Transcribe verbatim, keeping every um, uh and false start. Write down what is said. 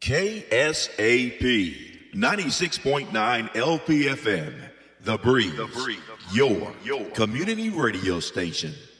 K S A P ninety-six point nine L P F M, The Breeze, the Breeze. Your, your community radio station.